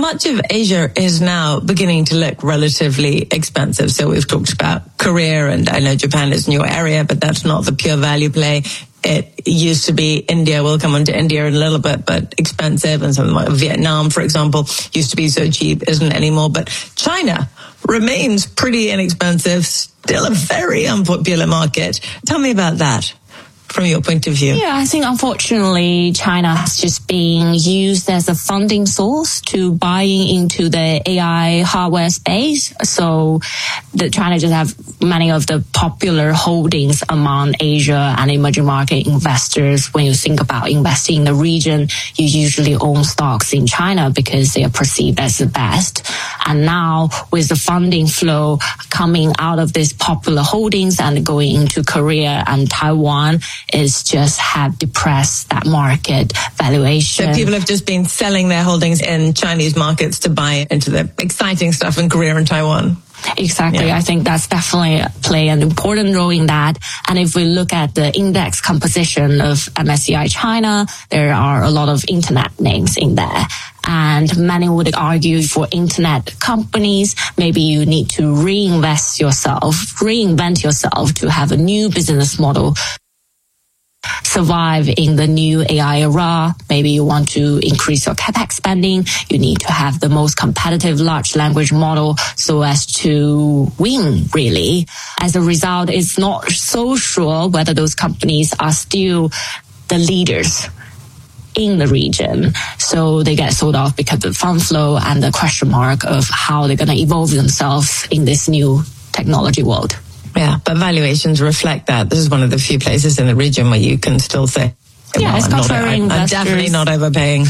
much of Asia is now beginning to look relatively expensive. So we've talked about Korea, and I know Japan is a new area, but that's not the pure value play. It used to be India. We'll come on to India in a little bit, but expensive. And something like Vietnam, for example, used to be so cheap, isn't anymore. But China remains pretty inexpensive, still a very unpopular market. Tell me about that from your point of view. Yeah, I think unfortunately China has just been used as a funding source to buying into the AI hardware space. So China just have many of the popular holdings among Asia and emerging market investors. When you think about investing in the region, you usually own stocks in China because they are perceived as the best. And now with the funding flow coming out of these popular holdings and going into Korea and Taiwan, is just have depressed that market valuation. So people have just been selling their holdings in Chinese markets to buy into the exciting stuff in Korea and Taiwan. Exactly. Yeah. I think that's definitely play an important role in that. And if we look at the index composition of MSCI China, there are a lot of internet names in there. And many would argue for internet companies, maybe you need to reinvent yourself to have a new business model, survive in the new AI era. Maybe you want to increase your capex spending. You need to have the most competitive large language model so as to win, really. As a result, it's not so sure whether those companies are still the leaders in the region. So they get sold off because of the fund flow and the question mark of how they're going to evolve themselves in this new technology world. Yeah, but valuations reflect that. This is one of the few places in the region where you can still say, yeah, as contrary investors, I'm definitely not overpaying.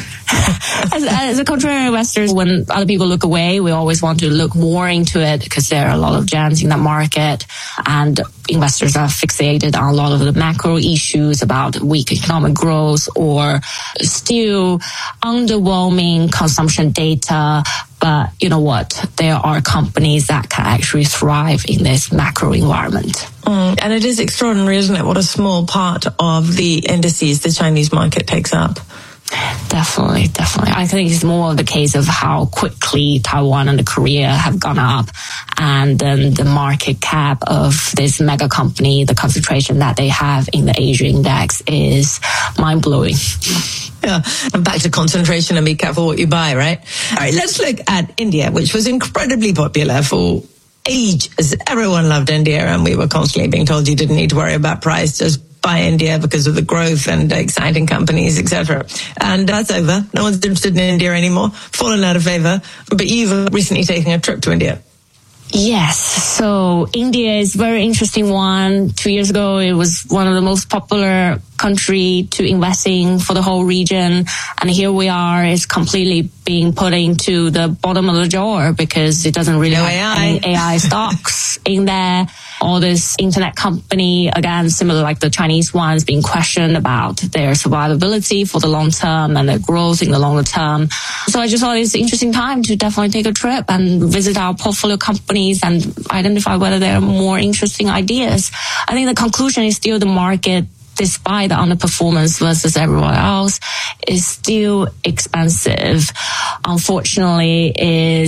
as a contrary investors, when other people look away, we always want to look more into it because there are a lot of gems in that market, and investors are fixated on a lot of the macro issues about weak economic growth or still underwhelming consumption data. But you know what? There are companies that can actually thrive in this macro environment. And it is extraordinary, isn't it? What a small part of the indices the Chinese market takes up. Definitely. I think it's more of the case of how quickly Taiwan and Korea have gone up, and then the market cap of this mega company, the concentration that they have in the Asia index is mind-blowing. Yeah, and back to concentration and be careful what you buy, right? All right, let's look at India, which was incredibly popular for ages. Everyone loved India, and we were constantly being told you didn't need to worry about price, just buy India because of the growth and exciting companies, etc. And that's over. No one's interested in India anymore, fallen out of favor. But you've recently taken a trip to India. Yes. So India is a very interesting one. 2 years ago, it was one of the most popular country to invest in for the whole region. And here we are, it's completely being put into the bottom of the drawer because it doesn't really have any AI stocks in there. All this internet company, again, similar like the Chinese ones, being questioned about their survivability for the long term and their growth in the longer term. So I just thought it's an interesting time to definitely take a trip and visit our portfolio companies and identify whether there are more interesting ideas. I think the conclusion is still the market, despite the underperformance versus everyone else, is still expensive. Unfortunately,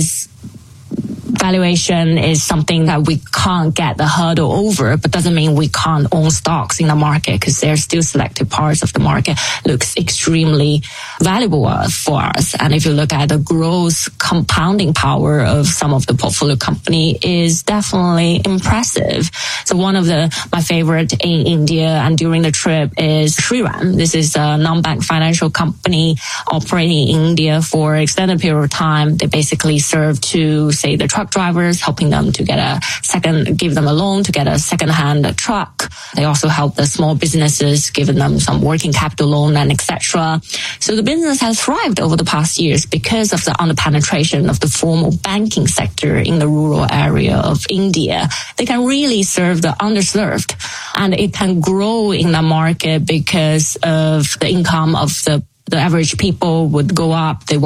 valuation is something that we can't get the hurdle over, but doesn't mean we can't own stocks in the market because there's still selected parts of the market looks extremely valuable for us. And if you look at the growth compounding power of some of the portfolio company is definitely impressive. So one of my favorite in India and during the trip is Shriram. This is a non-bank financial company operating in India for an extended period of time. They basically serve to, say, the truck drivers, helping them to give them a loan to get a second-hand truck. They also help the small businesses, giving them some working capital loan and etc. So the business has thrived over the past years because of the underpenetration of the formal banking sector in the rural area of India. They can really serve the underserved, and it can grow in the market because of the income of the average people would go up. They want to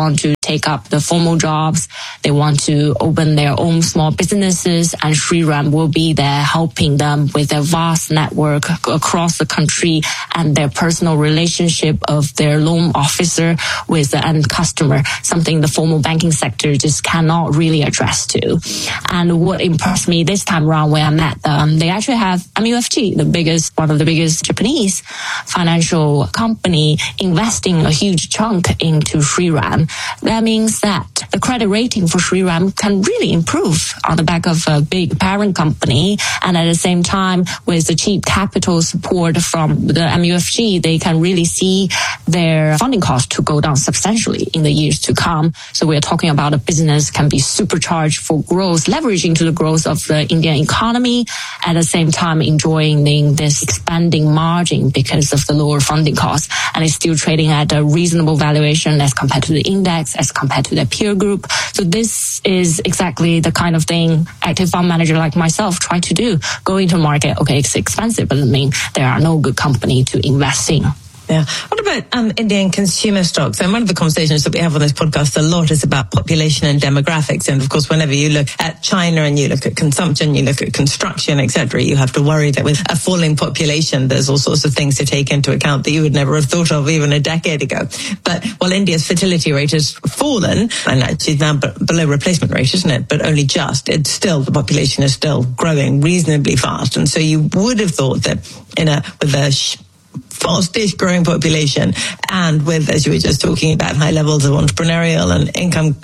take up the formal jobs. They want to open their own small businesses, and Shriram will be there helping them with their vast network across the country and their personal relationship of their loan officer with the end customer, something the formal banking sector just cannot really address to. And what impressed me this time around when I met them, they actually have MUFG, one of the biggest Japanese financial company, investing a huge chunk into Shriram. That means that the credit rating for Shriram can really improve on the back of a big parent company, and at the same time, with the cheap capital support from the MUFG, they can really see their funding cost to go down substantially in the years to come. So we're talking about a business can be supercharged for growth, leveraging to the growth of the Indian economy, at the same time enjoying this expanding margin because of the lower funding costs, and it's still trading at a reasonable valuation as compared to the index, as compared to their peer group. So this is exactly the kind of thing active fund manager like myself try to do. Go into market, okay, it's expensive, but it means there are no good company to invest in. Yeah. What about Indian consumer stocks? And one of the conversations that we have on this podcast a lot is about population and demographics. And of course, whenever you look at China and you look at consumption, you look at construction, etc., you have to worry that with a falling population, there's all sorts of things to take into account that you would never have thought of even a decade ago. But while India's fertility rate has fallen, and actually now below replacement rate, isn't it? But only just, it's still, the population is still growing reasonably fast. And so you would have thought that with a fast-ish growing population, and with, as you were just talking about, high levels of entrepreneurial and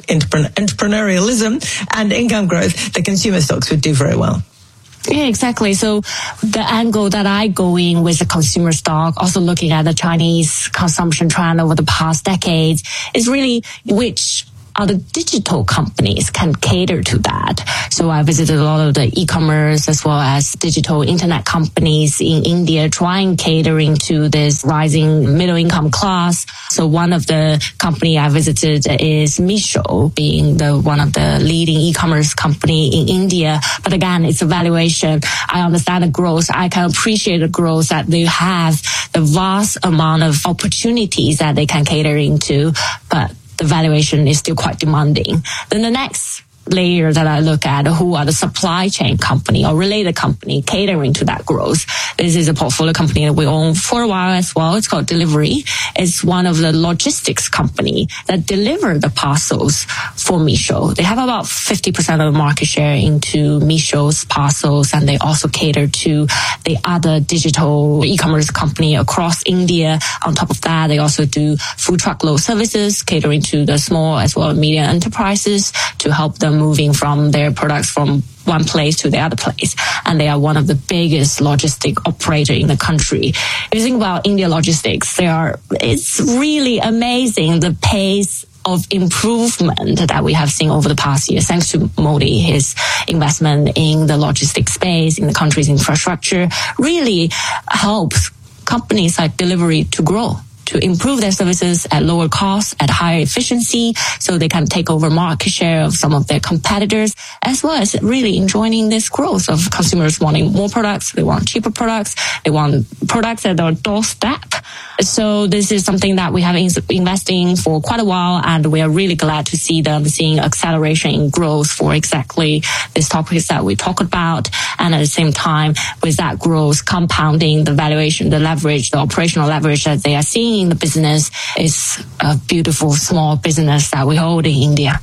entrepreneurialism and income growth, the consumer stocks would do very well. Yeah, exactly. So the angle that I go in with the consumer stock, also looking at the Chinese consumption trend over the past decades, is really which other digital companies can cater to that. So I visited a lot of the e-commerce as well as digital internet companies in India trying catering to this rising middle income class. So one of the company I visited is Meesho, being one of the leading e-commerce company in India. But again, it's a valuation. I understand the growth. I can appreciate the growth that they have, the vast amount of opportunities that they can cater into, but the valuation is still quite demanding. Then the next layer that I look at, who are the supply chain company or related company catering to that growth. This is a portfolio company that we own for a while as well. It's called Delivery. It's one of the logistics company that deliver the parcels for Meesho. They have about 50% of the market share into Meesho's parcels, and they also cater to the other digital e-commerce company across India. On top of that, they also do food truckload services, catering to the small as well as medium enterprises to help them moving from their products from one place to the other place. And they are one of the biggest logistic operator in the country. If you think about India logistics, it's really amazing the pace of improvement that we have seen over the past year, thanks to Modi. His investment in the logistics space, in the country's infrastructure, really helps companies like Delivery to grow, to improve their services at lower cost, at higher efficiency, so they can take over market share of some of their competitors, as well as really enjoying this growth of consumers wanting more products, they want cheaper products, they want products at their doorstep. So this is something that we have been investing for quite a while, and we are really glad to see them seeing acceleration in growth for exactly these topics that we talk about. And at the same time, with that growth compounding, the valuation, the leverage, the operational leverage that they are seeing in the business is a beautiful small business that we hold in India.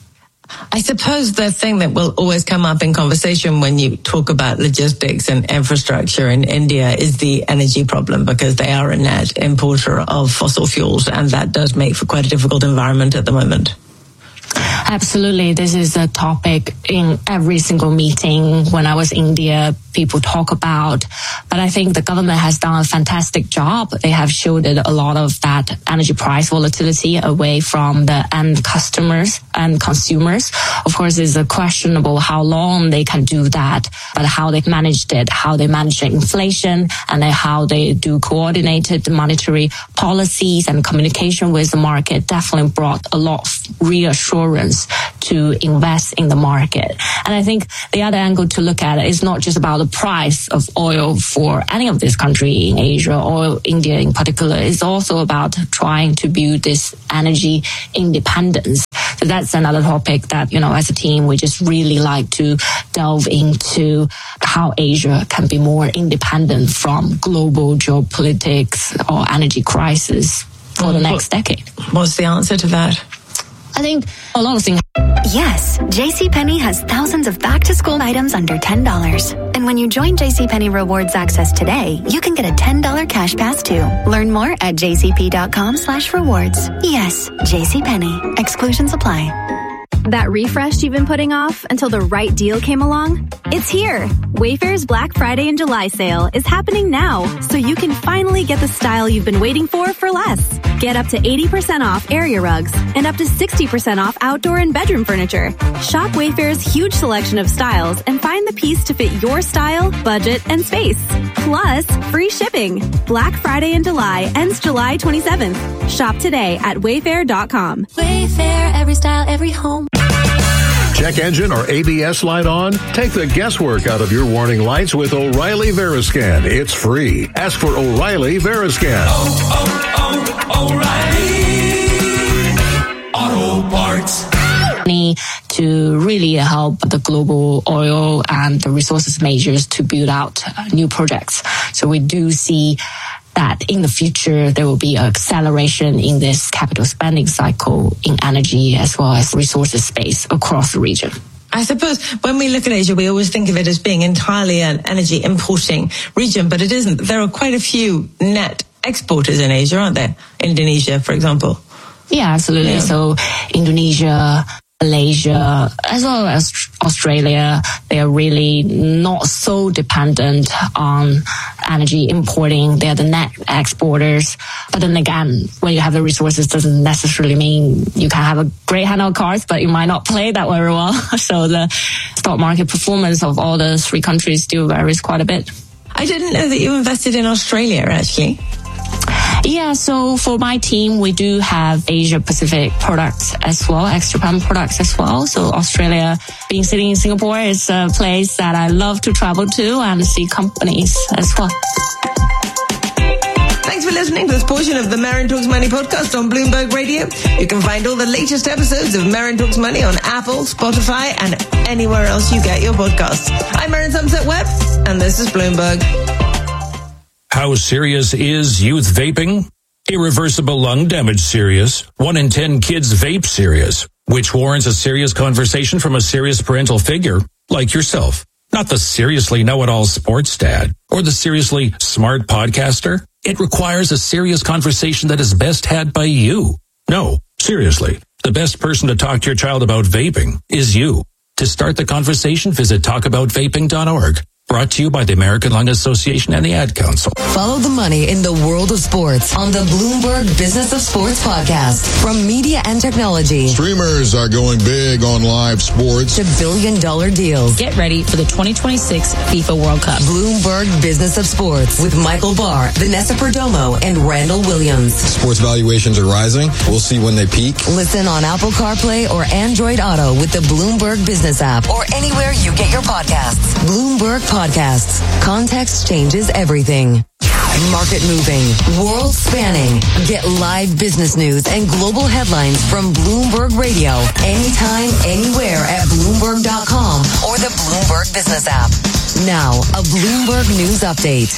I suppose the thing that will always come up in conversation when you talk about logistics and infrastructure in India is the energy problem, because they are a net importer of fossil fuels, and that does make for quite a difficult environment at the moment. Absolutely. This is a topic in every single meeting when I was in India, people talk about. But I think the government has done a fantastic job. They have shielded a lot of that energy price volatility away from the end customers and consumers. Of course, it's questionable how long they can do that, but how they've managed it, how they manage inflation, and how they do coordinated monetary policies and communication with the market definitely brought a lot of reassurance decisions to invest in the market. And I think the other angle to look at it is not just about the price of oil for any of this country in Asia or India in particular. It's also about trying to build this energy independence. So that's another topic that, as a team, we just really like to delve into how Asia can be more independent from global geopolitics or energy crisis for the next decade. What's the answer to that? I think a lot of things. Yes, JCPenney has thousands of back-to-school items under $10. And when you join JCPenney Rewards Access today, you can get a $10 cash pass too. Learn more at jcp.com/rewards. Yes, JCPenney. Exclusions apply. That refresh you've been putting off until the right deal came along? It's here! Wayfair's Black Friday and July sale is happening now, so you can finally get the style you've been waiting for less. Get up to 80% off area rugs and up to 60% off outdoor and bedroom furniture. Shop Wayfair's huge selection of styles and find the piece to fit your style, budget, and space. Plus, free shipping. Black Friday in July ends July 27th. Shop today at wayfair.com. Wayfair, every style, every home. Check engine or ABS light on? Take the guesswork out of your warning lights with O'Reilly Veriscan. It's free. Ask for O'Reilly Veriscan. O'Reilly Auto Parts. To really help the global oil and the resources majors to build out new projects. So we do see that in the future, there will be an acceleration in this capital spending cycle in energy as well as resources space across the region. I suppose when we look at Asia, we always think of it as being entirely an energy importing region, but it isn't. There are quite a few net exporters in Asia, aren't there? Indonesia, for example. Yeah, absolutely. Yeah. So Indonesia, Malaysia, as well as Australia, they are really not so dependent on energy importing. They are the net exporters. But then again, when you have the resources, doesn't necessarily mean you can have a great hand of cards, but you might not play that very well. So the stock market performance of all the three countries still varies quite a bit. I didn't know that you invested in Australia, actually. Yeah, so for my team, we do have Asia Pacific products as well, ex-Japan products as well. So Australia, being sitting in Singapore, is a place that I love to travel to and see companies as well. Thanks for listening to this portion of the Marin Talks Money podcast on Bloomberg Radio. You can find all the latest episodes of Marin Talks Money on Apple, Spotify, and anywhere else you get your podcasts. I'm Marin Somerset Webb, and this is Bloomberg. How serious is youth vaping? Irreversible lung damage serious. 1 in 10 kids vape serious, which warrants a serious conversation from a serious parental figure like yourself. Not the seriously know-it-all sports dad or the seriously smart podcaster. It requires a serious conversation that is best had by you. No, seriously, the best person to talk to your child about vaping is you. To start the conversation, visit talkaboutvaping.org. Brought to you by the American Lung Association and the Ad Council. Follow the money in the world of sports on the Bloomberg Business of Sports podcast. From media and technology. Streamers are going big on live sports. To billion-dollar deals. Get ready for the 2026 FIFA World Cup. Bloomberg Business of Sports with Michael Barr, Vanessa Perdomo, and Randall Williams. Sports valuations are rising. We'll see when they peak. Listen on Apple CarPlay or Android Auto with the Bloomberg Business app or anywhere you get your podcasts. Bloomberg Podcasts. Context changes everything. Market moving, world spanning. Get live business news and global headlines from Bloomberg Radio anytime, anywhere at Bloomberg.com or the Bloomberg Business app. Now, a Bloomberg News Update.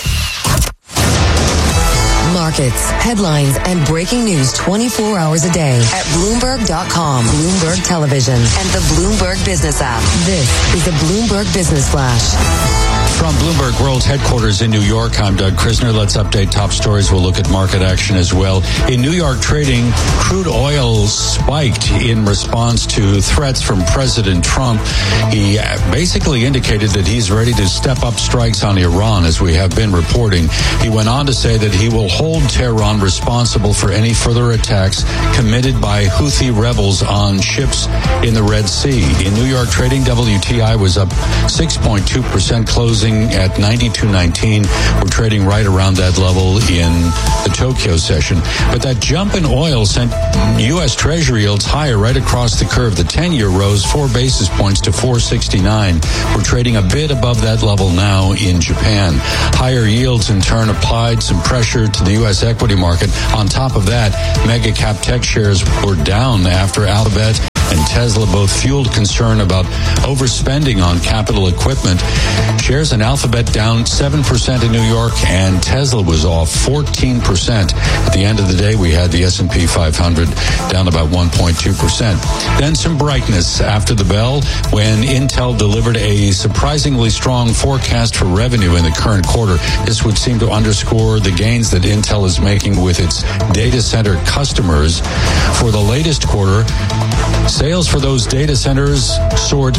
Markets, headlines, and breaking news 24 hours a day at Bloomberg.com, Bloomberg Television, and the Bloomberg Business app. This is the Bloomberg Business Flash. From Bloomberg World's headquarters in New York, I'm Doug Krisner. Let's update top stories. We'll look at market action as well. In New York trading, crude oil spiked in response to threats from President Trump. He basically indicated that he's ready to step up strikes on Iran, as we have been reporting. He went on to say that he will hold Tehran responsible for any further attacks committed by Houthi rebels on ships in the Red Sea. In New York trading, WTI was up 6.2%, closing closing at 92.19. We're trading right around that level in the Tokyo session. But that jump in oil sent U.S. Treasury yields higher right across the curve. The 10-year rose 4 basis points to 469. We're trading a bit above that level now in Japan. Higher yields in turn applied some pressure to the U.S. equity market. On top of that, mega cap tech shares were down after Alphabet and Tesla both fueled concern about overspending on capital equipment. Shares in Alphabet down 7% in New York, and Tesla was off 14%. At the end of the day, we had the S&P 500 down about 1.2%. Then some brightness after the bell when Intel delivered a surprisingly strong forecast for revenue in the current quarter. This would seem to underscore the gains that Intel is making with its data center customers. For the latest quarter, sales for those data centers soared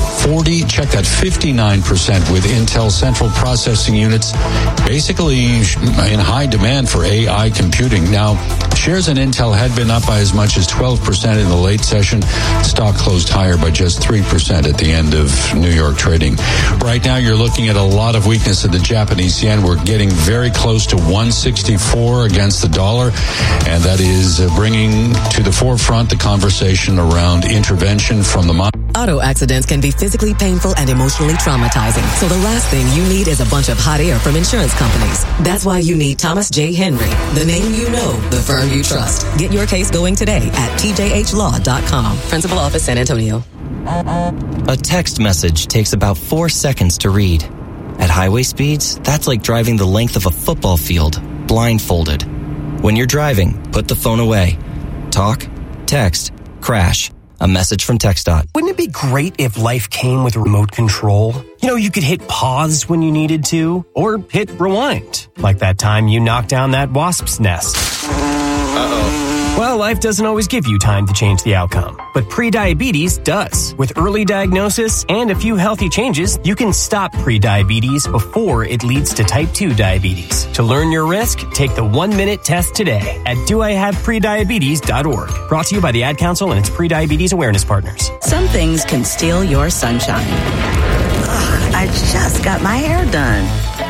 59% with Intel central processing units basically in high demand for AI computing. Now, shares in Intel had been up by as much as 12% in the late session. Stock closed higher by just 3% at the end of New York trading. Right now, you're looking at a lot of weakness in the Japanese yen. We're getting very close to 164 against the dollar, and that is bringing to the forefront the conversation around intervention from the Auto accidents can be physically painful and emotionally traumatizing. So the last thing you need is a bunch of hot air from insurance companies. That's why you need Thomas J. Henry, the name you know, the firm you trust. Get your case going today at tjhlaw.com. Principal Office, San Antonio. A text message takes about 4 seconds to read. At highway speeds, that's like driving the length of a football field, blindfolded. When you're driving, put the phone away. Talk, text, crash. A message from TxDOT. Wouldn't it be great if life came with remote control? You know, you could hit pause when you needed to, or hit rewind, like that time you knocked down that wasp's nest. Uh-oh. Well, life doesn't always give you time to change the outcome, but prediabetes does. With early diagnosis and a few healthy changes, you can stop prediabetes before it leads to type 2 diabetes. To learn your risk, take the 1-minute test today at doihaveprediabetes.org. Brought to you by the Ad Council and its prediabetes awareness partners. Some things can steal your sunshine. I just got my hair done.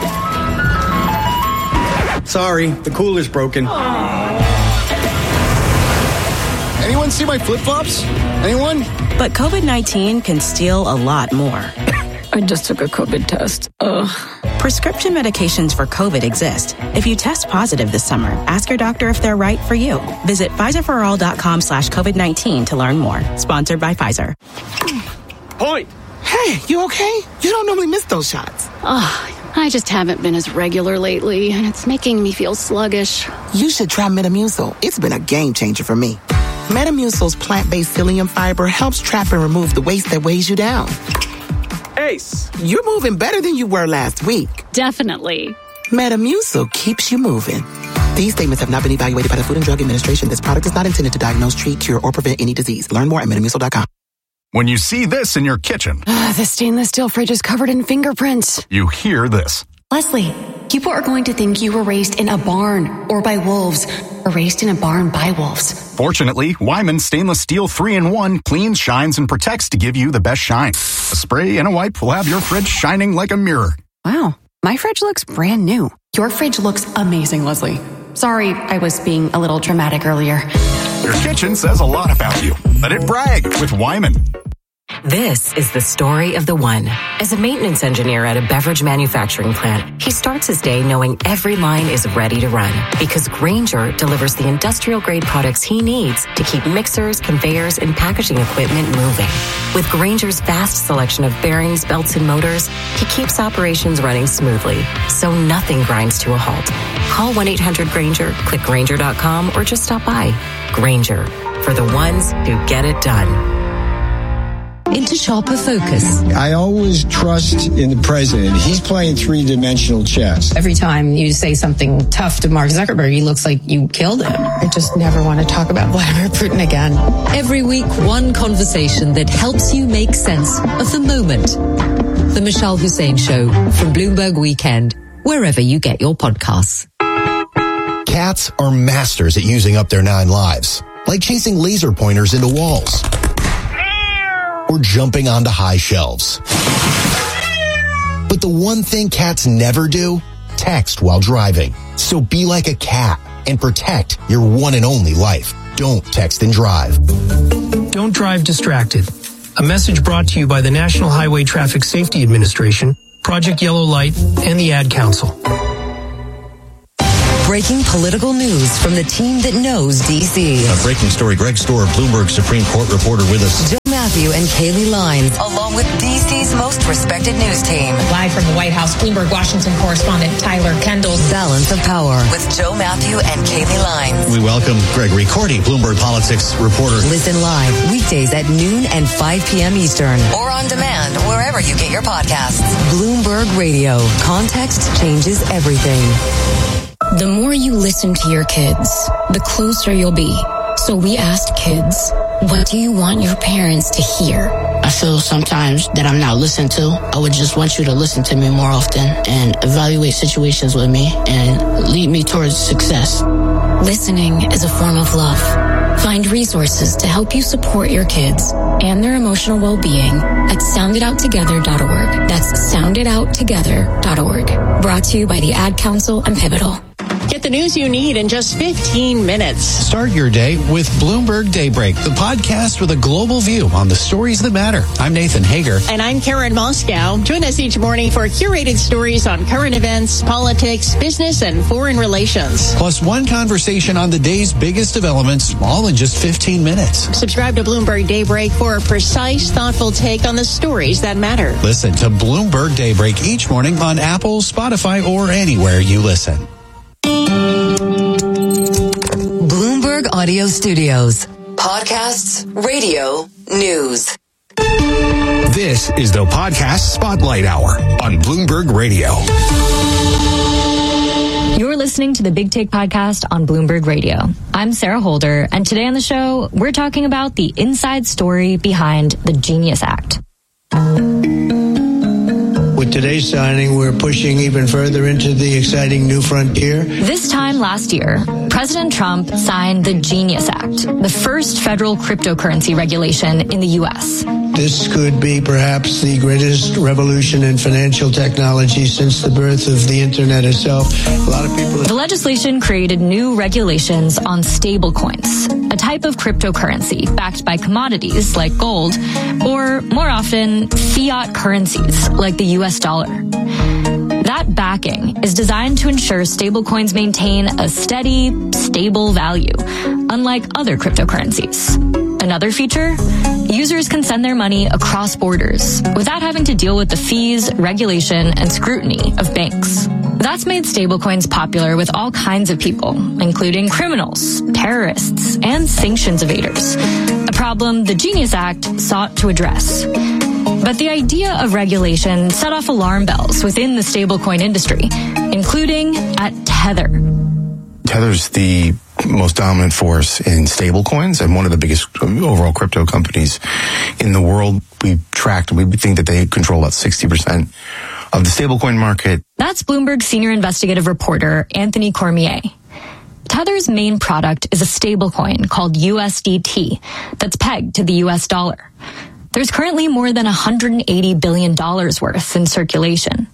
Sorry, the cooler's broken. Anyone see my flip-flops? Anyone? But COVID-19 can steal a lot more. I just took a COVID test. Ugh. Prescription medications for COVID exist. If you test positive this summer, ask your doctor if they're right for you. Visit PfizerForAll.com/COVID-19 to learn more. Sponsored by Pfizer. Hoy! Hey, you okay? You don't normally miss those shots. I just haven't been as regular lately, and it's making me feel sluggish. You should try Metamucil. It's been a game changer for me. Metamucil's plant-based psyllium fiber helps trap and remove the waste that weighs you down. Ace, you're moving better than you were last week. Definitely. Metamucil keeps you moving. These statements have not been evaluated by the Food and Drug Administration. This product is not intended to diagnose, treat, cure, or prevent any disease. Learn more at Metamucil.com. When you see this in your kitchen, The stainless steel fridge is covered in fingerprints. You hear this. Leslie, people are going to think you were raised in a barn or by wolves or raised in a barn by wolves. Fortunately, Wyman Stainless Steel 3-in-1 cleans, shines, and protects to give you the best shine. A spray and a wipe will have your fridge shining like a mirror. Wow, my fridge looks brand new. Your fridge looks amazing, Leslie. Sorry, I was being a little dramatic earlier. Your kitchen says a lot about you. Let it brag with Wyman. This is the story of the one. As a maintenance engineer at a beverage manufacturing plant, he starts his day knowing every line is ready to run because Grainger delivers the industrial-grade products he needs to keep mixers, conveyors, and packaging equipment moving. With Grainger's vast selection of bearings, belts, and motors, he keeps operations running smoothly, so nothing grinds to a halt. Call 1-800-GRAINGER, click Grainger.com, or just stop by. Grainger, for the ones who get it done. Into sharper focus. I always trust in the president. He's playing three-dimensional chess. Every time you say something tough to Mark Zuckerberg, he looks like you killed him. I just never want to talk about Vladimir Putin again. Every week, one conversation that helps you make sense of the moment. The Michelle Hussein Show from Bloomberg Weekend, wherever you get your podcasts. Cats are masters at using up their 9 lives, like chasing laser pointers into walls or jumping onto high shelves. But the one thing cats never do? Text while driving. So be like a cat and protect your one and only life. Don't text and drive. Don't drive distracted. A message brought to you by the National Highway Traffic Safety Administration, Project Yellow Light, and the Ad Council. Breaking political news from the team that knows D.C. A breaking story. Greg Storer, Bloomberg Supreme Court reporter with us. Joe Matthew and Kaylee Lines, along with D.C.'s most respected news team. Live from the White House, Bloomberg Washington correspondent Tyler Kendall. Balance of Power with Joe Matthew and Kaylee Lines. We welcome Gregory Cordy, Bloomberg Politics reporter. Listen live weekdays at noon and 5 p.m. Eastern. Or on demand wherever you get your podcasts. Bloomberg Radio. Context changes everything. The more you listen to your kids, the closer you'll be. So we asked kids, what do you want your parents to hear? I feel sometimes that I'm not listened to. I would just want you to listen to me more often and evaluate situations with me and lead me towards success. Listening is a form of love. Find resources to help you support your kids and their emotional well-being at sounditouttogether.org. That's sounditouttogether.org. Brought to you by the Ad Council and Pivotal. Get the news you need in just 15 minutes. Start your day with Bloomberg Daybreak, the podcast with a global view on the stories that matter. I'm Nathan Hager. And I'm Karen Moscow. Join us each morning for curated stories on current events, politics, business, and foreign relations. Plus one conversation on the day's biggest developments, all in just 15 minutes. Subscribe to Bloomberg Daybreak for a precise, thoughtful take on the stories that matter. Listen to Bloomberg Daybreak each morning on Apple, Spotify, or anywhere you listen. Bloomberg Audio Studios. Podcasts, radio, news. This is the Podcast Spotlight Hour on Bloomberg Radio. You're listening to the Big Take Podcast on Bloomberg Radio. I'm Sarah Holder, and today on the show, we're talking about the inside story behind the Genius Act. With today's signing, we're pushing even further into the exciting new frontier. This time last year, President Trump signed the Genius Act, the first federal cryptocurrency regulation in the U.S. This could be perhaps the greatest revolution in financial technology since the birth of the internet itself. A lot of people... The legislation created new regulations on stablecoins, a type of cryptocurrency backed by commodities like gold, or more often, fiat currencies like the U.S. dollar. That backing is designed to ensure stablecoins maintain a steady, stable value, unlike other cryptocurrencies. Another feature? Users can send their money across borders without having to deal with the fees, regulation, and scrutiny of banks. That's made stablecoins popular with all kinds of people, including criminals, terrorists, and sanctions evaders, a problem the Genius Act sought to address. But the idea of regulation set off alarm bells within the stablecoin industry, including at Tether. Tether's the most dominant force in stablecoins and one of the biggest overall crypto companies in the world. We tracked, we think that they control about 60% of the stablecoin market. That's Bloomberg senior investigative reporter Anthony Cormier. Tether's main product is a stablecoin called USDT that's pegged to the US dollar. There's currently more than $180 billion worth in circulation.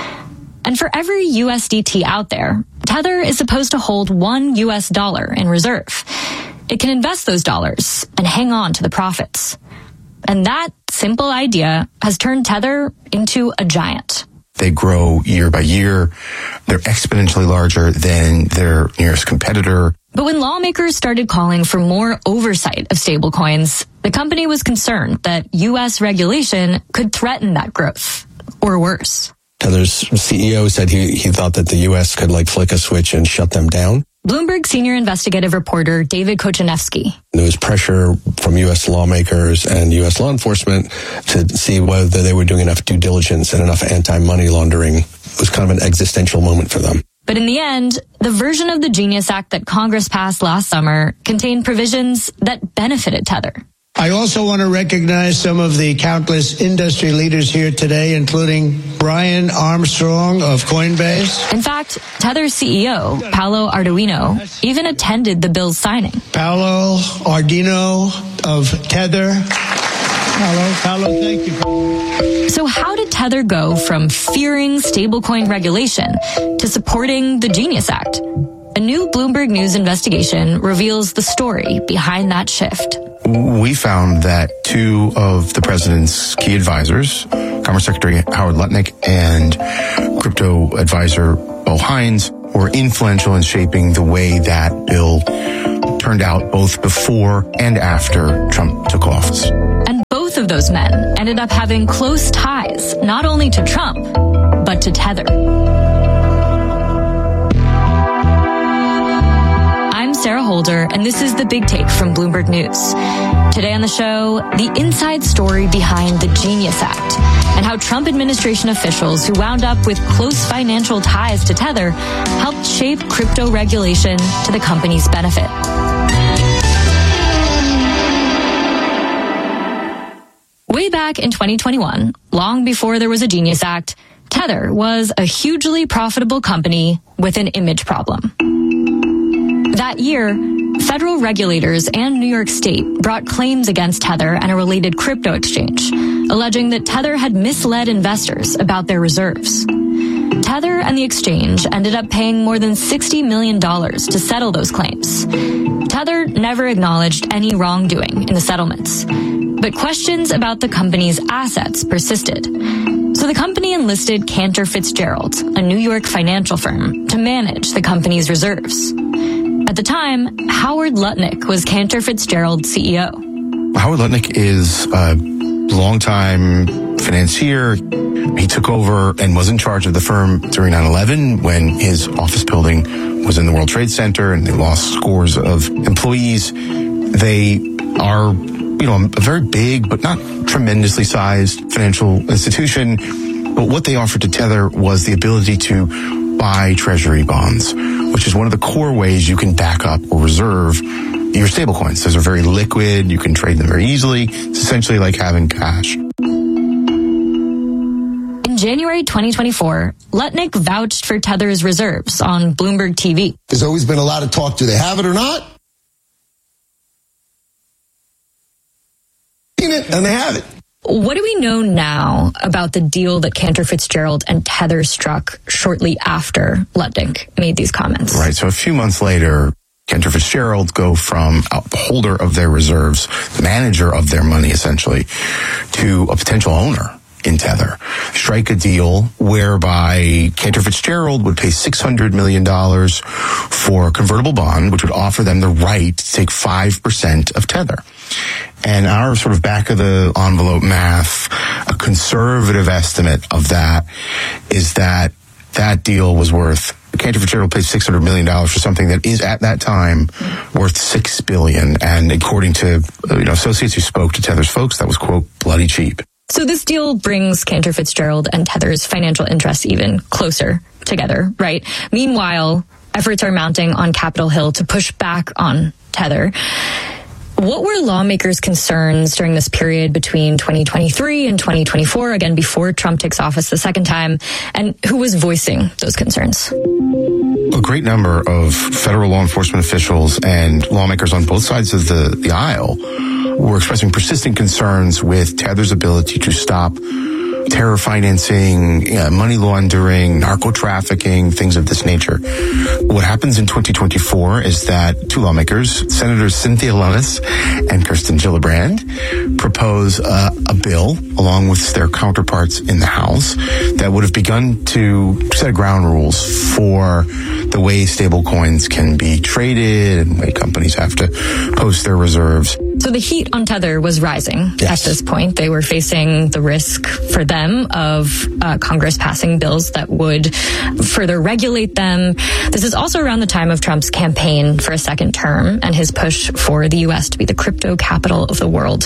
And for every USDT out there, Tether is supposed to hold $1 US in reserve. It can invest those dollars and hang on to the profits. And that simple idea has turned Tether into a giant. They grow year by year. They're exponentially larger than their nearest competitor. But when lawmakers started calling for more oversight of stablecoins, the company was concerned that U.S. regulation could threaten that growth, or worse. Tether's CEO said he thought that the U.S. could flick a switch and shut them down. Bloomberg senior investigative reporter David Kochanevsky. There was pressure from U.S. lawmakers and U.S. law enforcement to see whether they were doing enough due diligence and enough anti-money laundering. It was kind of an existential moment for them. But in the end, the version of the Genius Act that Congress passed last summer contained provisions that benefited Tether. I also want to recognize some of the countless industry leaders here today, including Brian Armstrong of Coinbase. In fact, Tether's CEO, Paolo Ardoino, even attended the bill's signing. Paolo Ardoino of Tether. Hello, thank you. So how did Tether go from fearing stablecoin regulation to supporting the Genius Act? A new Bloomberg News investigation reveals the story behind that shift. We found that two of the president's key advisors, Commerce Secretary Howard Lutnick and crypto advisor Bo Hines, were influential in shaping the way that bill turned out both before and after Trump took office. And both of those men ended up having close ties, not only to Trump, but to Tether. I'm Sarah Holder, and this is The Big Take from Bloomberg News. Today on the show, the inside story behind the Genius Act and how Trump administration officials who wound up with close financial ties to Tether helped shape crypto regulation to the company's benefit. Way back in 2021, long before there was a Genius Act, Tether was a hugely profitable company with an image problem. That year, federal regulators and New York State brought claims against Tether and a related crypto exchange, alleging that Tether had misled investors about their reserves. Tether and the exchange ended up paying more than $60 million to settle those claims. Tether never acknowledged any wrongdoing in the settlements, but questions about the company's assets persisted. So the company enlisted Cantor Fitzgerald, a New York financial firm, to manage the company's reserves. At the time, Howard Lutnick was Cantor Fitzgerald's CEO. Howard Lutnick is a longtime financier. He took over and was in charge of the firm during 9/11 when his office building was in the World Trade Center and they lost scores of employees. They are, a very big but not tremendously sized financial institution. But what they offered to Tether was the ability to buy treasury bonds, which is one of the core ways you can back up or reserve your stablecoins. Those are very liquid. You can trade them very easily. It's essentially like having cash. In January 2024, Lutnick vouched for Tether's reserves on Bloomberg TV. There's always been a lot of talk. Do they have it or not? And they have it. What do we know now about the deal that Cantor Fitzgerald and Tether struck shortly after Lutnick made these comments? Right. So a few months later, Cantor Fitzgerald go from a holder of their reserves, manager of their money essentially, to a potential owner in Tether. Strike a deal whereby Cantor Fitzgerald would pay $600 million for a convertible bond, which would offer them the right to take 5% of Tether. And our sort of back of the envelope math, a conservative estimate of that is that that deal was worth, Cantor Fitzgerald paid $600 million for something that is at that time worth $6 billion. And according to associates who spoke to Tether's folks, that was, quote, bloody cheap. So this deal brings Cantor Fitzgerald and Tether's financial interests even closer together, right? Meanwhile, efforts are mounting on Capitol Hill to push back on Tether. What were lawmakers' concerns during this period between 2023 and 2024, again, before Trump takes office the second time, and who was voicing those concerns? A great number of federal law enforcement officials and lawmakers on both sides of the aisle were expressing persistent concerns with Tether's ability to stop terror financing, money laundering, narco trafficking, things of this nature. What happens in 2024 is that two lawmakers, Senators Cynthia Lummis and Kirsten Gillibrand, propose a bill along with their counterparts in the House that would have begun to set ground rules for the way stablecoins can be traded and way companies have to post their reserves. So the heat on Tether was rising at this point. They were facing the risk for them of Congress passing bills that would further regulate them. This is also around the time of Trump's campaign for a second term and his push for the U.S. to be the crypto capital of the world.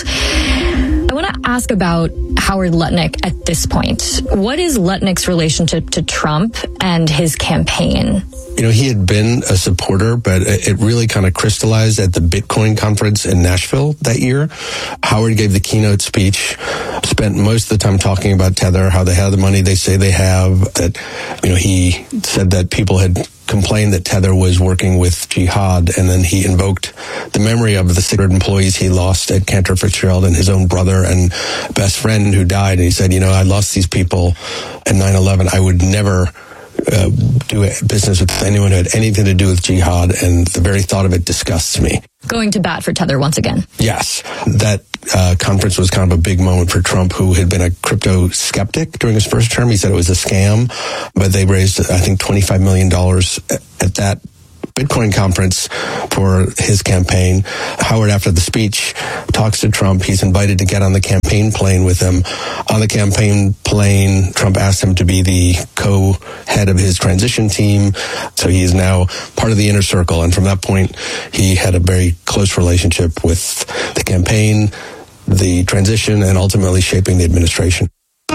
I want to ask about Howard Lutnick at this point. What is Lutnick's relationship to Trump and his campaign? He had been a supporter, but it really kind of crystallized at the Bitcoin conference in Nashville that year. Howard gave the keynote speech, spent most of the time talking about Tether, how they have the money they say they have, that, he said that people had complained that Tether was working with Jihad, and then he invoked the memory of the 600 employees he lost at Cantor Fitzgerald and his own brother and best friend who died. And he said, I lost these people at 9/11. I would never do business with anyone who had anything to do with Jihad, and the very thought of it disgusts me. Going to bat for Tether once again. Yes. That conference was kind of a big moment for Trump, who had been a crypto skeptic during his first term. He said it was a scam, but they raised, I think, $25 million at that Bitcoin conference for his campaign. Howard, after the speech, talks to Trump. He's invited to get on the campaign plane with him. On the campaign plane, Trump asked him to be the co-head of his transition team. So he is now part of the inner circle. And from that point, he had a very close relationship with the campaign, the transition, and ultimately shaping the administration.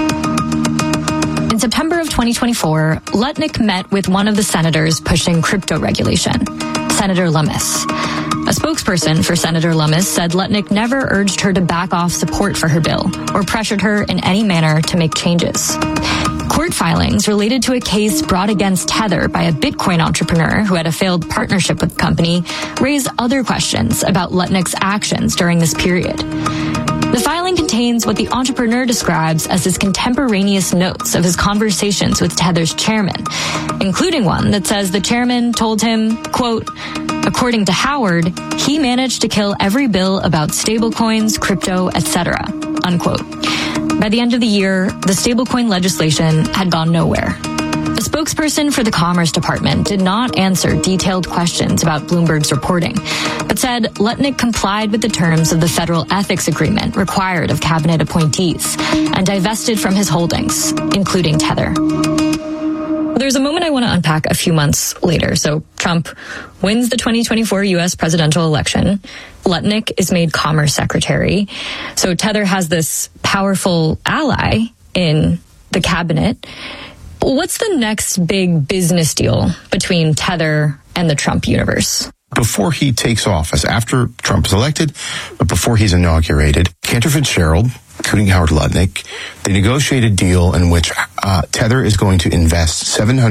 In September of 2024, Lutnick met with one of the senators pushing crypto regulation, Senator Lummis. A spokesperson for Senator Lummis said Lutnick never urged her to back off support for her bill or pressured her in any manner to make changes. Court filings related to a case brought against Tether by a Bitcoin entrepreneur who had a failed partnership with the company raise other questions about Lutnick's actions during this period. The filing contains what the entrepreneur describes as his contemporaneous notes of his conversations with Tether's chairman, including one that says the chairman told him, quote, according to Howard, he managed to kill every bill about stablecoins, crypto, etc., unquote. By the end of the year, the stablecoin legislation had gone nowhere. A spokesperson for the Commerce Department did not answer detailed questions about Bloomberg's reporting, but said Lutnick complied with the terms of the federal ethics agreement required of cabinet appointees and divested from his holdings, including Tether. There's a moment I want to unpack a few months later. So Trump wins the 2024 U.S. presidential election. Lutnick is made Commerce Secretary. So Tether has this powerful ally in the cabinet. What's the next big business deal between Tether and the Trump universe? Before he takes office, after Trump is elected, but before he's inaugurated, Cantor Fitzgerald, including Howard Lutnick, they negotiate a deal in which Tether is going to invest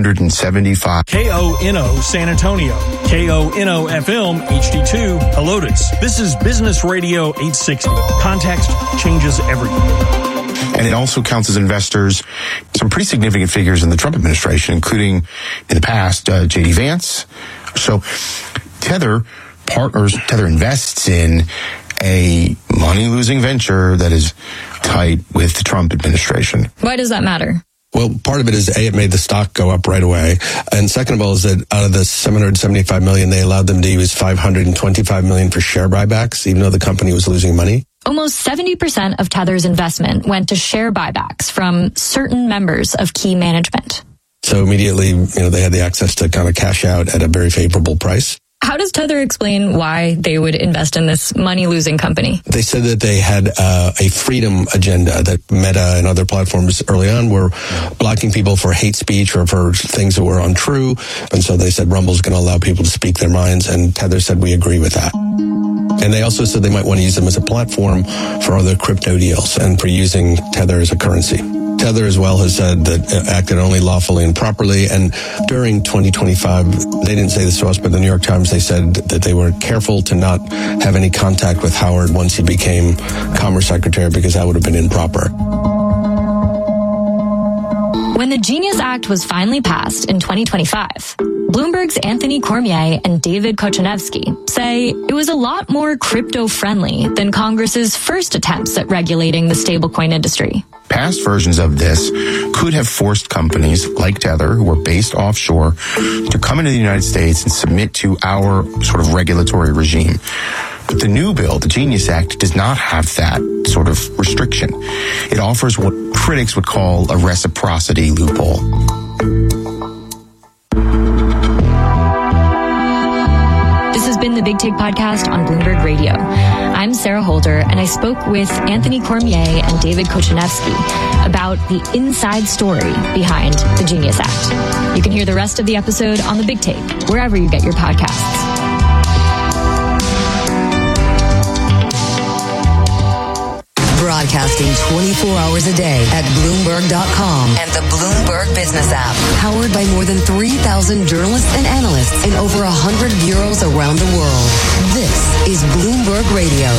$775. KONO San Antonio, KONO FM HD2 Helotes. This is Business Radio 860. Context changes everything. And it also counts as investors some pretty significant figures in the Trump administration, including in the past, J.D. Vance. So Tether invests in a money-losing venture that is tight with the Trump administration. Why does that matter? Well, part of it is, A, it made the stock go up right away. And second of all is that out of the $775 million, they allowed them to use $525 million for share buybacks, even though the company was losing money. Almost 70% of Tether's investment went to share buybacks from certain members of key management. So immediately, they had the access to kind of cash out at a very favorable price. How does Tether explain why they would invest in this money-losing company? They said that they had a freedom agenda, that Meta and other platforms early on were blocking people for hate speech or for things that were untrue. And so they said Rumble's going to allow people to speak their minds, and Tether said we agree with that. And they also said they might want to use them as a platform for other crypto deals and for using Tether as a currency. Tether as well has said that it acted only lawfully and properly. And during 2025, they didn't say this to us, but the New York Times, they said that they were careful to not have any contact with Howard once he became Commerce Secretary, because that would have been improper. When the Genius Act was finally passed in 2025, Bloomberg's Anthony Cormier and David Kochanevsky say it was a lot more crypto-friendly than Congress's first attempts at regulating the stablecoin industry. Past versions of this could have forced companies like Tether, who were based offshore, to come into the United States and submit to our sort of regulatory regime. But the new bill, the Genius Act, does not have that sort of restriction. It offers what critics would call a reciprocity loophole. This has been the Big Take Podcast on Bloomberg Radio. I'm Sarah Holder, and I spoke with Anthony Cormier and David Kochanevsky about the inside story behind the Genius Act. You can hear the rest of the episode on the Big Take, wherever you get your podcasts. Broadcasting 24 hours a day at Bloomberg.com and the Bloomberg Business app. Powered by more than 3,000 journalists and analysts in over 100 bureaus around the world. This is Bloomberg Radio.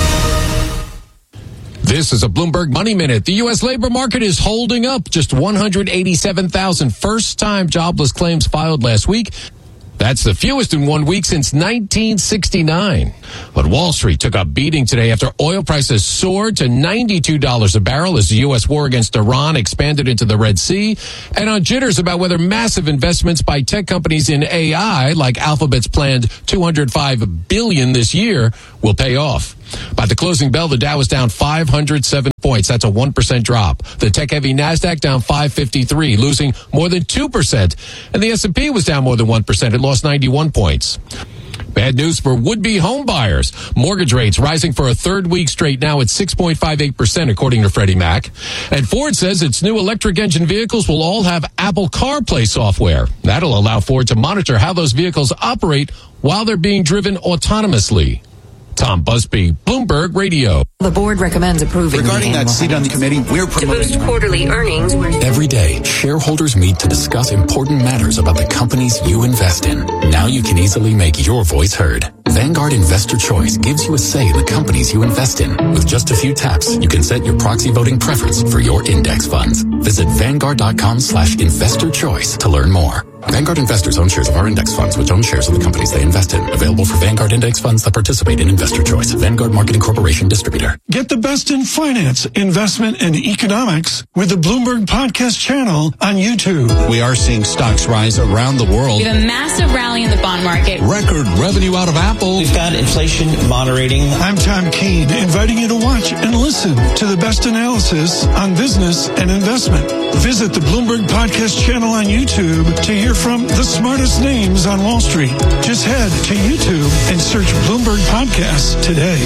This is a Bloomberg Money Minute. The U.S. labor market is holding up. Just 187,000 first-time jobless claims filed last week. That's the fewest in 1 week since 1969. But Wall Street took a beating today after oil prices soared to $92 a barrel as the U.S. war against Iran expanded into the Red Sea, and on jitters about whether massive investments by tech companies in AI, like Alphabet's planned $205 billion this year, will pay off. By the closing bell, the Dow was down 507 points. That's a 1% drop. The tech-heavy NASDAQ down 553, losing more than 2%. And the S&P was down more than 1%. It lost 91 points. Bad news for would-be home buyers. Mortgage rates rising for a third week straight now at 6.58%, according to Freddie Mac. And Ford says its new electric engine vehicles will all have Apple CarPlay software. That'll allow Ford to monitor how those vehicles operate while they're being driven autonomously. Tom Busby, Bloomberg Radio. The board recommends approving. Regarding that seat on the committee, we're promoting. To boost quarterly earnings. Every day, shareholders meet to discuss important matters about the companies you invest in. Now you can easily make your voice heard. Vanguard Investor Choice gives you a say in the companies you invest in. With just a few taps, you can set your proxy voting preference for your index funds. Visit Vanguard.com/investor choice to learn more. Vanguard investors own shares of our index funds, which own shares of the companies they invest in. Available for Vanguard index funds that participate in Investor Choice. Vanguard Marketing Corporation distributor. Get the best in finance, investment, and economics with the Bloomberg Podcast channel on YouTube. We are seeing stocks rise around the world. We have a massive rally in the bond market. Record revenue out of Apple. We've got inflation moderating. I'm Tom Keene, inviting you to watch and listen to the best analysis on business and investment. Visit the Bloomberg Podcast channel on YouTube to hear from the smartest names on Wall Street. Just head to YouTube and search Bloomberg Podcasts today.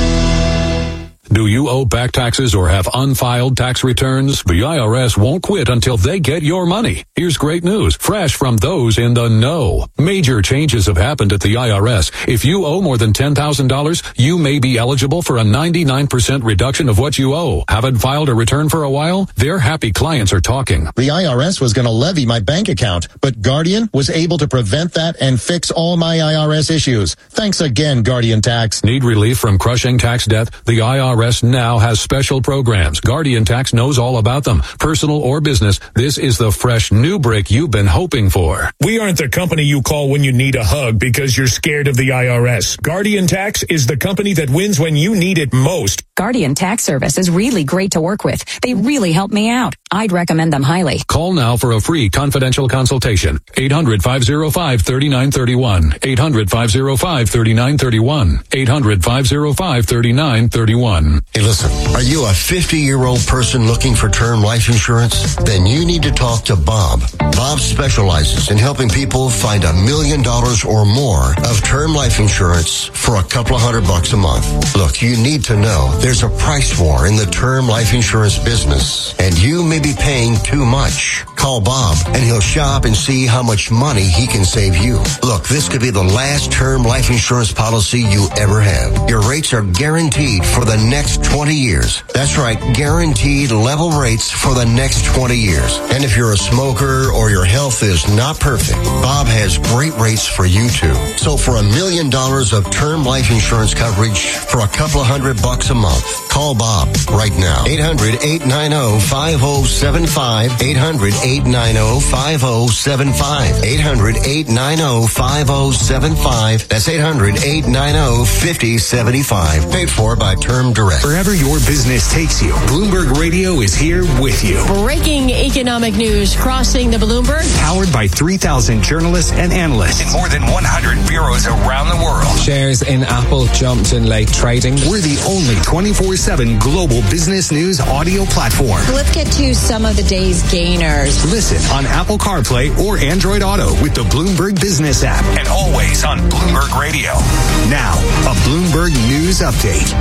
Do you owe back taxes or have unfiled tax returns? The IRS won't quit until they get your money. Here's great news, fresh from those in the know. Major changes have happened at the IRS. If you owe more than $10,000, you may be eligible for a 99% reduction of what you owe. Haven't filed a return for a while? Their happy clients are talking. The IRS was going to levy my bank account, but Guardian was able to prevent that and fix all my IRS issues. Thanks again, Guardian Tax. Need relief from crushing tax debt? The IRS now has special programs. Guardian Tax knows all about them. Personal or business, this is the fresh new break you've been hoping for. We aren't the company you call when you need a hug because you're scared of the IRS. Guardian Tax is the company that wins when you need it most. Guardian Tax Service is really great to work with. They really helped me out. I'd recommend them highly. Call now for a free confidential consultation. 800-505-3931. 800-505-3931. 800-505-3931. Hey, listen, are you a 50-year-old person looking for term life insurance? Then you need to talk to Bob. Bob specializes in helping people find $1 million or more of term life insurance for a couple of $100 a month. Look, you need to know there's a price war in the term life insurance business, and you may be paying too much. Call Bob, and he'll shop and see how much money he can save you. Look, this could be the last term life insurance policy you ever have. Your rates are guaranteed for the next 20 years. That's right, guaranteed level rates for the next 20 years. And if you're a smoker or your health is not perfect, Bob has great rates for you too. So for $1 million of term life insurance coverage for a couple of $100 a month, call Bob right now. 800-890-5075. 800-890-5075. 800-890-5075. That's 800-890-5075. Paid for by Term Direct. Wherever your business takes you, Bloomberg Radio is here with you. Breaking economic news crossing the Bloomberg. Powered by 3,000 journalists and analysts in more than 100 bureaus around the world. Shares in Apple jumped in late trading. We're the only 24/7 global business news audio platform. Let's get to some of the day's gainers. Listen on Apple CarPlay or Android Auto with the Bloomberg Business app. And always on Bloomberg Radio. Now, a Bloomberg News Update.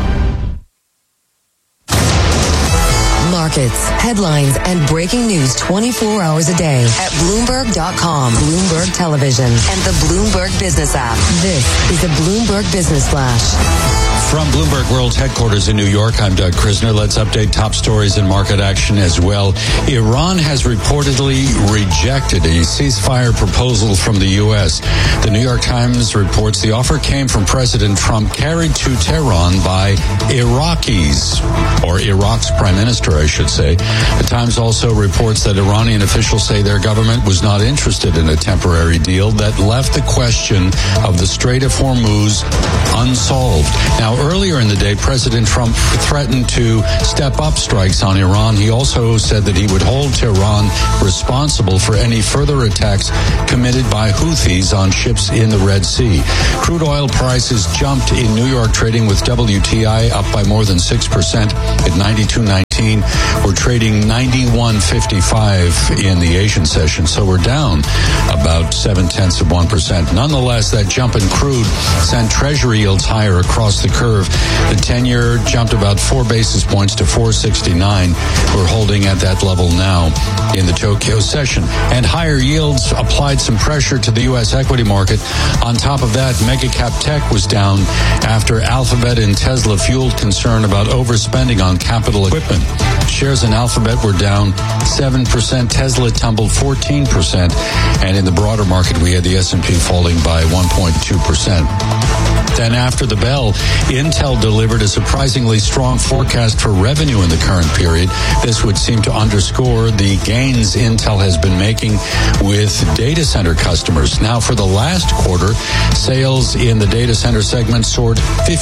Markets, headlines, and breaking news 24 hours a day at Bloomberg.com, Bloomberg Television, and the Bloomberg Business app. This is the Bloomberg Business Flash. From Bloomberg World Headquarters in New York, I'm Doug Krisner. Let's update top stories and market action as well. Iran has reportedly rejected a ceasefire proposal from the U.S. The New York Times reports the offer came from President Trump, carried to Tehran by Iraqis, or Iraq's prime minister, I should say. The Times also reports that Iranian officials say their government was not interested in a temporary deal that left the question of the Strait of Hormuz unsolved. Now, earlier in the day, President Trump threatened to step up strikes on Iran. He also said that he would hold Tehran responsible for any further attacks committed by Houthis on ships in the Red Sea. Crude oil prices jumped in New York, trading with WTI up by more than 6% at $92.19. We're trading $91.55 in the Asian session, so we're down about 0.7%. Nonetheless, that jump in crude sent Treasury yields higher across the curve. The 10-year jumped about 4 basis points to 4.69. We're holding at that level now in the Tokyo session. And higher yields applied some pressure to the U.S. equity market. On top of that, mega-cap tech was down after Alphabet and Tesla fueled concern about overspending on capital equipment. Shares in Alphabet were down 7%. Tesla tumbled 14%. And in the broader market, we had the S&P falling by 1.2%. Then after the bell, Intel delivered a surprisingly strong forecast for revenue in the current period. This would seem to underscore the gains Intel has been making with data center customers. Now, for the last quarter, sales in the data center segment soared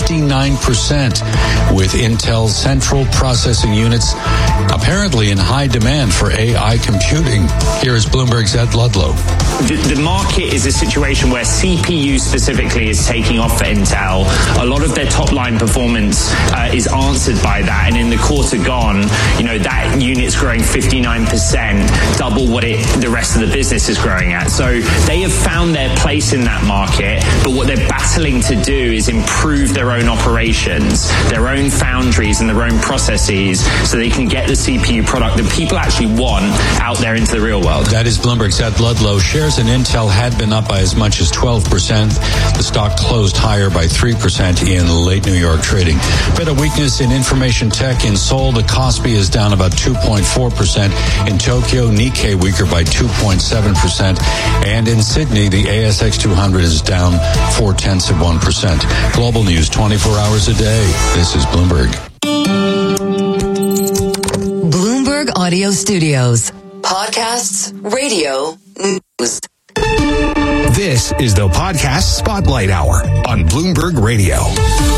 59%, with Intel's central processing units apparently in high demand for AI computing. Here is Bloomberg's Ed Ludlow. The market is a situation where CPU specifically is taking off for Intel. A lot of their top line performance is answered by that, and in the quarter gone, that unit's growing 59%, double what the rest of the business is growing at. So they have found their place in that market, but what they're battling to do is improve their own operations, their own foundries and their own processes, so they can get the CPU product that people actually want out there into the real world. That is Bloomberg's Ed Ludlow. Shares in Intel had been up by as much as 12%. The stock closed higher by 3% in late New York trading. Bit of weakness in information tech. In Seoul, the Kospi is down about 2.4%. In Tokyo, Nikkei weaker by 2.7%. And in Sydney, the ASX 200 is down 0.4%. Global news 24 hours a day. This is Bloomberg. Bloomberg Audio Studios. Podcasts, radio, news. This is the Podcast Spotlight Hour on Bloomberg Radio.